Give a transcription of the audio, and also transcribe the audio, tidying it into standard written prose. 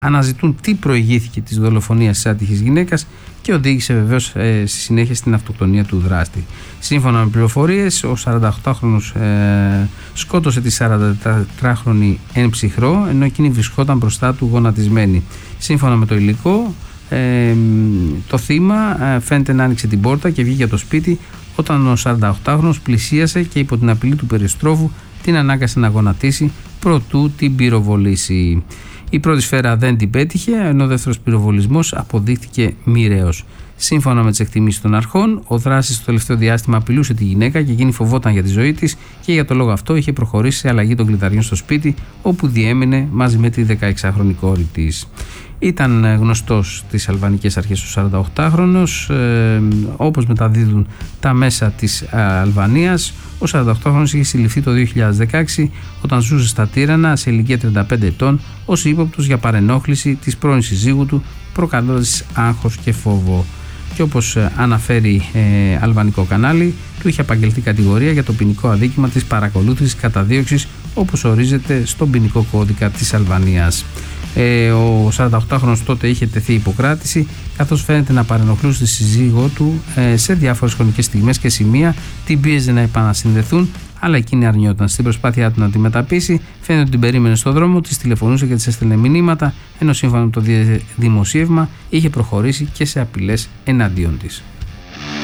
αναζητούν τι προηγήθηκε της δολοφονίας της άτυχης γυναίκας και οδήγησε βεβαίως στη συνέχεια στην αυτοκτονία του δράστη. Σύμφωνα με πληροφορίες, ο 48χρονος σκότωσε τη 44χρονη εν ψυχρό, ενώ εκείνη βρισκόταν μπροστά του γονατισμένη. Σύμφωνα με το υλικό, το θύμα φαίνεται να άνοιξε την πόρτα και βγήκε από το σπίτι όταν ο 48χρονος πλησίασε και υπό την απειλή του περιστρόφου την ανάγκασε να γονατίσει προτού την πυροβολήσει. Η πρώτη σφαίρα δεν την πέτυχε, ενώ ο δεύτερος πυροβολισμός αποδείχθηκε μοιραίος. Σύμφωνα με τις εκτιμήσεις των αρχών, ο δράστης στο τελευταίο διάστημα απειλούσε τη γυναίκα και εκείνη φοβόταν για τη ζωή της και για το λόγο αυτό είχε προχωρήσει σε αλλαγή των κλειδαριών στο σπίτι, όπου διέμενε μαζί με τη 16χρονη κόρη της. Ήταν γνωστός στις αλβανικές αρχές ο 48χρονος, όπως μεταδίδουν τα μέσα της Αλβανίας. Ο 48χρονος είχε συλληφθεί το 2016 όταν ζούσε στα Τύρανα σε ηλικία 35 ετών ως ύποπτος για παρενόχληση της πρώην συζύγου του, προκαλώντας άγχος και φόβο. Και όπως αναφέρει αλβανικό κανάλι, του είχε απαγγελθεί κατηγορία για το ποινικό αδίκημα της παρακολούθησης καταδίωξης, όπως ορίζεται στον ποινικό κώδικα της Αλβανίας. Ο 48χρονος τότε είχε τεθεί υποκράτηση, καθώς φαίνεται να παρενοχλούσε τη σύζυγό του σε διάφορες χρονικές στιγμές και σημεία, την πίεζε να επανασυνδεθούν, αλλά εκείνη αρνιόταν. Στην προσπάθειά του να τη μεταπείσει, φαίνεται ότι την περίμενε στο δρόμο, της τηλεφωνούσε και της έστελνε μηνύματα, ενώ σύμφωνα με το δημοσίευμα είχε προχωρήσει και σε απειλές εναντίον της.